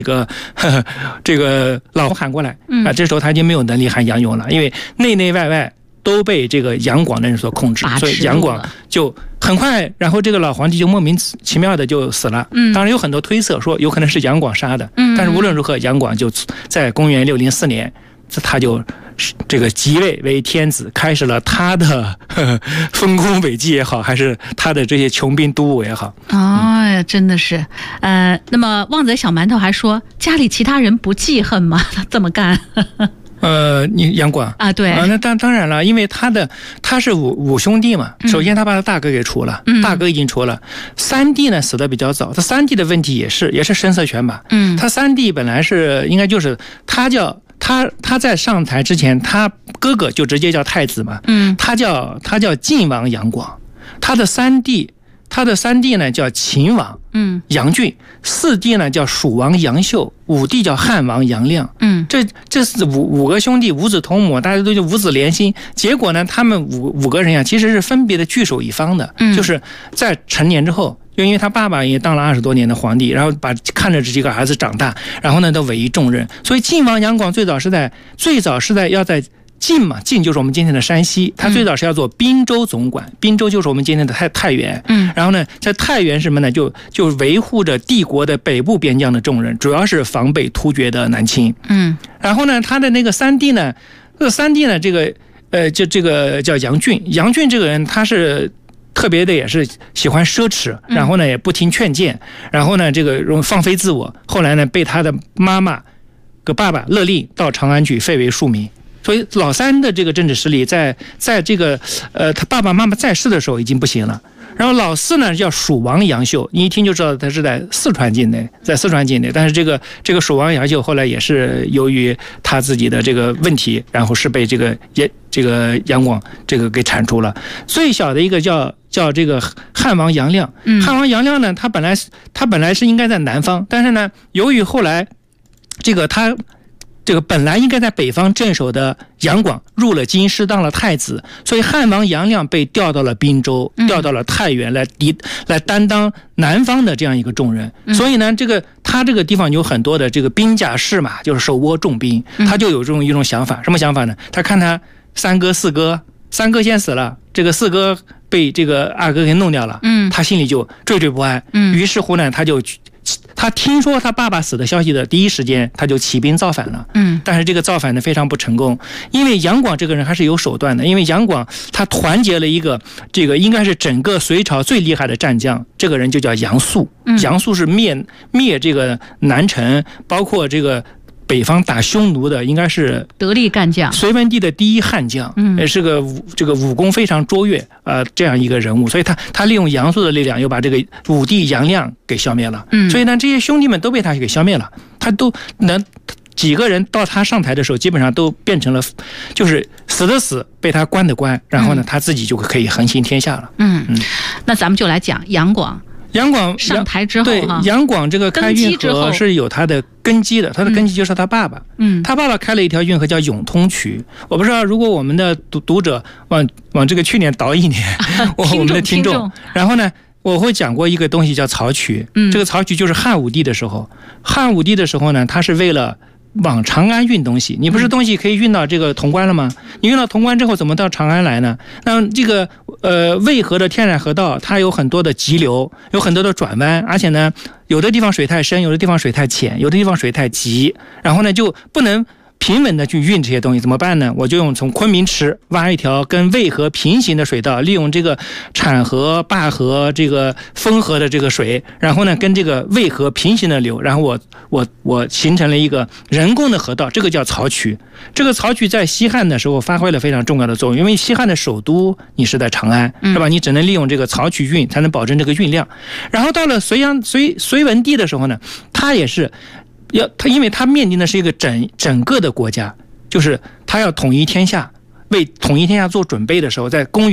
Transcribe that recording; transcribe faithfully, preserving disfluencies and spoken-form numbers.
这个呵呵这个老洪喊过来啊，这时候他已经没有能力喊杨勇了，因为内内外外都被这个杨广的人所控制，所以杨广就很快，然后这个老皇帝就莫名其妙的就死了。嗯，当然有很多推测说有可能是杨广杀的，嗯，但是无论如何，杨广就在公元六零四年，他就这个即位为天子，开始了他的呵呵丰功伟绩也好，还是他的这些穷兵黩武也好。 哦，真的是，呃，那么旺仔小馒头还说，家里其他人不记恨吗？他这么干？ 呃，你杨广啊，对啊，那当当然了，因为他的他是五五兄弟嘛，首先他把他大哥给除了，嗯、大哥已经除了，三弟呢死得比较早，他三弟的问题也是也是声色犬马，嗯，他三弟本来是应该就是他叫他他在上台之前，他哥哥就直接叫太子嘛，嗯，他叫他叫晋王杨广，他的三弟。他的三弟呢叫秦王，嗯，杨俊；四弟呢叫蜀王杨秀；五弟叫汉王杨亮，嗯，这这是五五个兄弟，五子同母，大家都叫五子连心。结果呢，他们五五个人呀，其实是分别的据守一方的，嗯，就是在成年之后，就因为他爸爸也当了二十多年的皇帝，然后把看着这几个儿子长大，然后呢都委以重任，所以晋王杨广最早是在最早是在要在。晋嘛，晋就是我们今天的山西，他最早是要做滨州总管，嗯、滨州就是我们今天的太太原。嗯，然后呢，在太原什么呢？就就维护着帝国的北部边疆的重任，主要是防备突厥的南侵。嗯，然后呢，他的那个三弟呢，这个三弟呢，这个呃，就这个叫杨俊，杨俊这个人他是。特别的也是喜欢奢侈，然后呢也不听劝谏，然后呢这个放飞自我，后来呢被他的妈妈和爸爸勒令到长安去废为庶民。所以老三的这个政治实力在在这个呃他爸爸妈妈在世的时候已经不行了。然后老四呢叫蜀王杨秀，你一听就知道他是在四川境内，在四川境内。但是这个这个蜀王杨秀后来也是由于他自己的这个问题，然后是被这个也这个杨广这个给铲除了。最小的一个叫叫这个汉王杨亮，汉王杨亮呢，他本来他本来是应该在南方，但是呢，由于后来这个他。这个本来应该在北方镇守的杨广入了京师当了太子，所以汉王杨亮被调到了滨州，调到了太原来抵来担当南方的这样一个重任。所以呢，这个他这个地方有很多的这个兵甲士马，就是手握重兵，他就有这种一种想法，什么想法呢？他看他三哥四哥，三哥先死了，这个四哥被这个二哥给弄掉了，嗯，他心里就惴惴不安，嗯，于是乎呢，他就。他听说他爸爸死的消息的第一时间，他就起兵造反了。嗯，但是这个造反呢非常不成功，因为杨广这个人还是有手段的。因为杨广他团结了一个这个应该是整个隋朝最厉害的战将，这个人就叫杨素。嗯、杨素是灭灭这个南陈，包括这个。北方打匈奴的应该是得力干将， 隋文帝的第一悍将，嗯，也是个这个武功非常卓越呃这样一个人物，所以他他利用杨素的力量，又把这个武帝杨亮给消灭了，嗯，所以呢，这些兄弟们都被他给消灭了，他都能几个人到他上台的时候，基本上都变成了就是死的死，被他关的关，然后呢，他自己就可以横行天下了。嗯嗯， 那咱们就来讲杨广。 杨广上台之后， 对杨广这个开运河是有他的根基的，他的根基就是他爸爸。嗯，他爸爸开了一条运河叫永通渠。我不知道，如果我们的读读者往往这个去年倒一年，啊、我我们的听众，然后呢，我会讲过一个东西叫漕渠。嗯，这个漕渠就是汉武帝的时候，汉武帝的时候呢，他是为了。往长安运东西，你不是东西可以运到这个潼关了吗？你运到潼关之后，怎么到长安来呢？那这个呃渭河的天然河道，它有很多的急流，有很多的转弯，而且呢，有的地方水太深，有的地方水太浅，有的地方水太急，然后呢就不能平稳的去运这些东西，怎么办呢？我就用从昆明池挖一条跟渭河平行的水道，利用这个产河、灞河、这个沣河的这个水，然后呢跟这个渭河平行的流，然后我我我形成了一个人工的河道，这个叫漕渠。这个漕渠在西汉的时候发挥了非常重要的作用，因为西汉的首都你是在长安，是吧？你只能利用这个漕渠运才能保证这个运量。然后到了隋炀隋隋文帝的时候呢，他也是。要他，因为他面临的是一个整整个的国家，就是他要统一天下，为统一天下做准备的时候，在公元。